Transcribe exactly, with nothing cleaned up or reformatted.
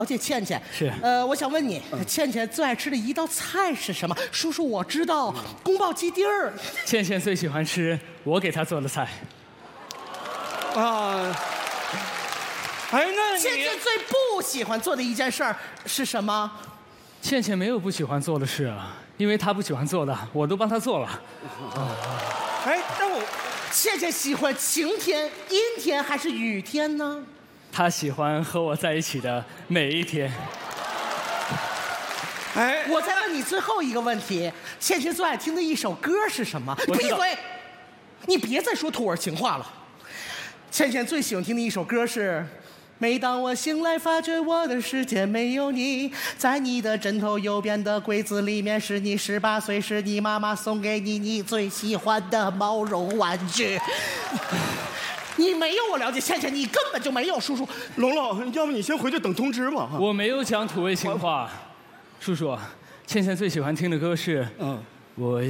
了解倩倩是， 呃，我想问你，倩倩最爱吃的一道菜是什么？叔叔我知道，宫保鸡丁儿。 倩倩最喜欢吃我给她做的菜。 啊，哎，那你倩倩最不喜欢做的一件事儿是什么？ 倩倩没有不喜欢做的事啊，因为她不喜欢做的，我都帮她做了。 哎，但我倩倩喜欢晴天、阴天还是雨天呢？ 她喜欢和我在一起的每一天。 哎， 我再问你最后一个问题：倩倩最爱听的一首歌是什么？ 我知道闭嘴！你别再说土味情话了。倩倩最喜欢听的一首歌是。每当我醒来，发觉我的世界没有你，在你的枕头右边的柜子里面是你十八岁时你妈妈送给你你最喜欢的毛绒玩具。你没有我了解倩倩，你根本就没有叔叔。 龙龙，要不你先回去等通知吧。 我没有讲土味情话，叔叔，倩倩最喜欢听的歌是， 嗯， 我